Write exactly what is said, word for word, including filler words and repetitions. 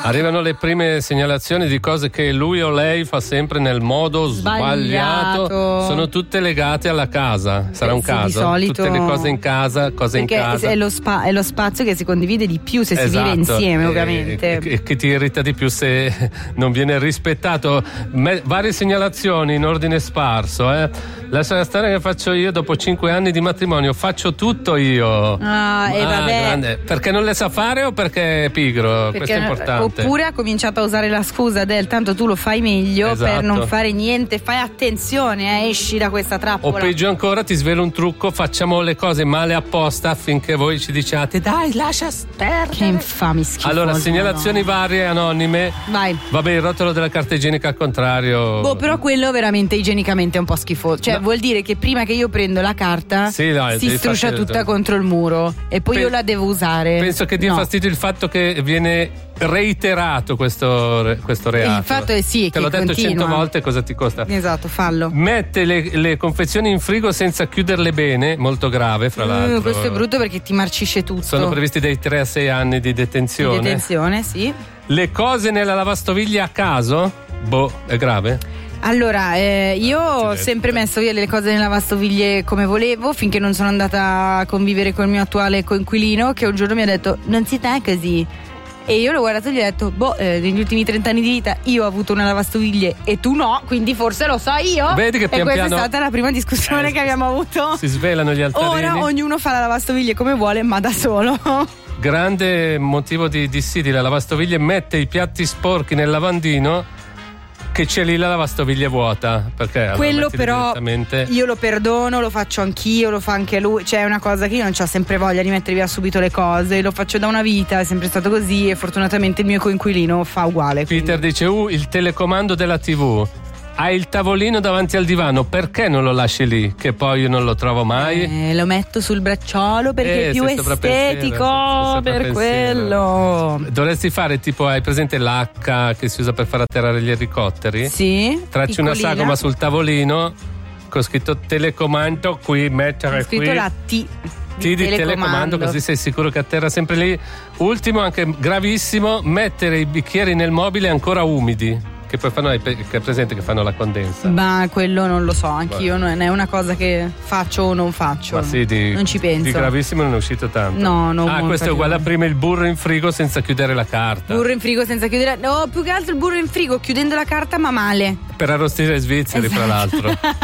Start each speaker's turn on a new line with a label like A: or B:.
A: Arrivano le prime segnalazioni di cose che lui o lei fa sempre nel modo sbagliato.
B: Sbagliato.
A: Sono tutte legate alla casa. Sarà un
B: Sì,
A: caso?
B: di solito.
A: Tutte le cose in casa, cose
B: Perché
A: in casa.
B: è lo, spa- è lo spazio che si condivide di più se
A: Esatto.
B: si vive insieme,
A: E-
B: ovviamente.
A: E che ti irrita di più se non viene rispettato. Me- varie segnalazioni in ordine sparso. Eh. Lascia stare che faccio io dopo cinque anni di matrimonio. Faccio tutto io.
B: Ah, e vabbè.
A: Grande. Perché non le sa fare o perché è pigro?
B: Perché,
A: Questo è importante.
B: oppure ha cominciato a usare la scusa del tanto tu lo fai meglio,
A: Esatto.
B: per non fare niente. Fai attenzione, eh, esci da questa
A: O
B: trappola.
A: peggio ancora, ti svelo un trucco, facciamo le cose male apposta affinché voi ci diciate dai, lascia stare.
B: Che infami schifosi.
A: Allora, segnalazioni
B: no.
A: varie, anonime.
B: Vai.
A: Vabbè, il rotolo della carta igienica al contrario.
B: Boh, però quello veramente igienicamente è un po' schifoso. Cioè,
A: No.
B: vuol dire che prima che io prendo la carta
A: Sì, no,
B: si
A: devi
B: struscia
A: farti-
B: tutta contro il muro e poi
A: Pe-
B: io la devo usare.
A: Penso che dia
B: No.
A: fastidio il fatto che viene reiterato questo, re- questo reato.
B: Il fatto è sì,
A: Te
B: che
A: l'ho detto
B: continua.
A: cento volte, cosa ti costa?
B: Esatto, fallo.
A: Mette le, le confezioni in frigo senza chiuderle bene, molto grave fra l'altro.
B: Uh, questo è brutto perché ti marcisce tutto.
A: Sono previsti dai tre a sei anni di detenzione.
B: Detenzione, sì.
A: Le cose nella lavastoviglie a caso? Boh, è grave?
B: Allora, eh, io ho
A: detto.
B: sempre messo via le cose nelle lavastoviglie come volevo, finché non sono andata a convivere con il mio attuale coinquilino, che un giorno mi ha detto non si fa così. E io l'ho guardato e gli ho detto boh, eh, negli ultimi trenta anni di vita io ho avuto una lavastoviglie e tu no, quindi forse lo so io.
A: Vedi che
B: e
A: pian
B: questa
A: piano-
B: è stata la prima discussione
A: Eh,
B: che abbiamo avuto.
A: Si svelano gli altarini.
B: Ora ognuno fa la lavastoviglie come vuole, ma da solo.
A: Grande motivo di dissidi, la lavastoviglie mette i piatti sporchi nel lavandino che c'è lì la lavastoviglie vuota, perché allora
B: Quello
A: mettili
B: però
A: direttamente-
B: io lo perdono, lo faccio anch'io, lo fa anche lui. Cioè è una cosa che io non ho sempre voglia di mettere via subito le cose, lo faccio da una vita, è sempre stato così e fortunatamente il mio coinquilino fa uguale.
A: Peter dice uh, il telecomando della tivù. Hai il tavolino davanti al divano, perché non lo lasci lì? Che poi io non lo trovo mai.
B: Eh, lo metto sul bracciolo perché
A: Eh,
B: è più
A: sei sopravpensiero,
B: estetico,
A: sei
B: per
A: sopravpensiero.
B: quello.
A: Dovresti fare tipo, hai presente l'H che si usa per far atterrare gli elicotteri?
B: Sì.
A: Tracci una
B: piccolina.
A: sagoma sul tavolino con scritto telecomando, qui mettere
B: Ho scritto
A: qui
B: la T.
A: T di telecomando, così sei sicuro che atterra sempre lì. Ultimo, anche gravissimo, mettere i bicchieri nel mobile ancora umidi, che poi fanno, che è presente che fanno la condensa.
B: Ma quello non lo so, anch'io non è una cosa che faccio o non faccio.
A: Ma sì, di,
B: non ci penso.
A: di gravissimo non è uscito tanto.
B: No, non
A: Ah,
B: molto
A: questo è uguale a
B: più.
A: prima il burro in frigo senza chiudere la carta.
B: Burro in frigo senza chiudere. No, più che altro il burro in frigo chiudendo la carta ma male.
A: Per arrostire i svizzeri, fra
B: Esatto.
A: l'altro.